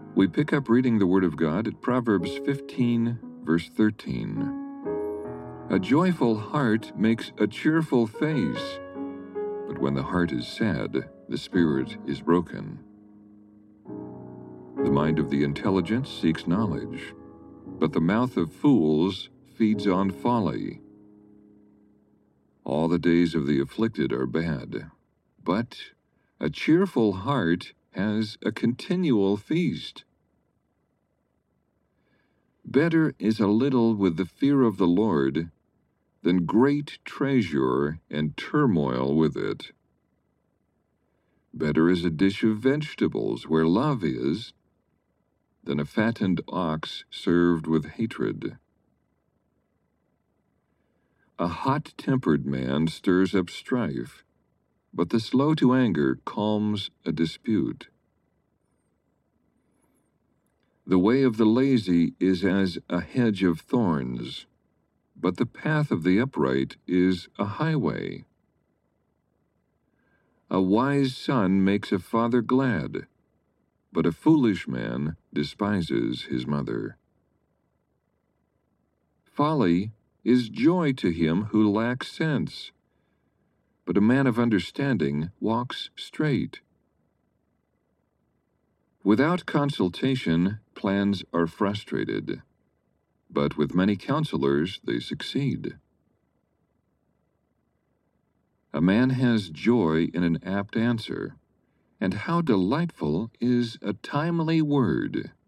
We pick up reading the Word of God at Proverbs 15, verse 13. A joyful heart makes a cheerful face, but when the heart is sad, the spirit is broken. The mind of the intelligent seeks knowledge, but the mouth of fools feeds on folly. All the days of the afflicted are bad, but a cheerful heart has a continual feast. Better is a little with the fear of the Lord than great treasure and turmoil with it. Better is a dish of vegetables where love is than a fattened ox served with hatred. A hot-tempered man stirs up strife, but the slow to anger calms a dispute. The way of the lazy is as a hedge of thorns, but the path of the upright is a highway. A wise son makes a father glad, but a foolish man despises his mother. Folly is joy to him who lacks sense, but a man of understanding walks straight. Without consultation, plans are frustrated, but with many counselors they succeed. A man has joy in an apt answer, and how delightful is a timely word.